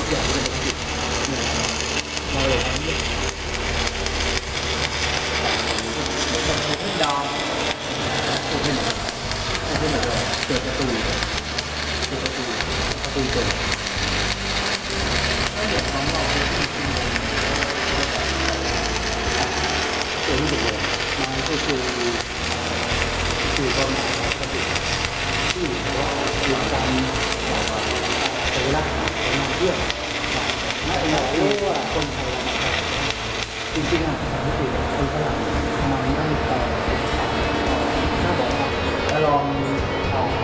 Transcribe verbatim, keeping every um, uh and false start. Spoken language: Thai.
อย่างที่เป็นติดมาเลยทั้งนี้ขึ้นดาวขึ้นขึ้นขึ้นเลยเกิดประตูเกิดประตูประตูเกิดถ้าเดี๋ยวน้องเราเกิดที่สุดเลยมันก็คือคือความปกติที่ว่าหลังการใช้เวลามาเที่ยวไม่เรารู้ว่าคนไทยเราจริงๆอ่ะสามสิบคนฝรั่งทำไมไม่ต่อถ้าบอกว่าจะลอง